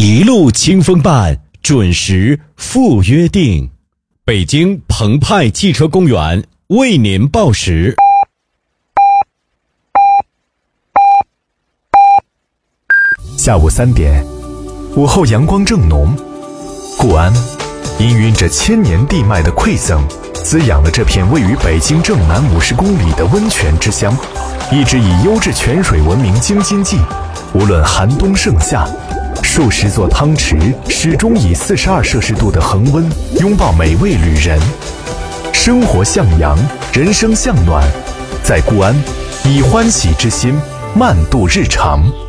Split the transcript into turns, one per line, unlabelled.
一路清风伴，准时赴约定。北京澎湃汽车公园为您报时。
下午3点，午后阳光正浓，固安氤氲着千年地脉的馈赠，滋养了这片位于北京正南50公里的温泉之乡，一直以优质泉水闻名京津冀。无论寒冬盛夏，数十座汤池始终以42摄氏度的恒温拥抱每位旅人。生活向阳，人生向暖，在固安以欢喜之心慢度日常。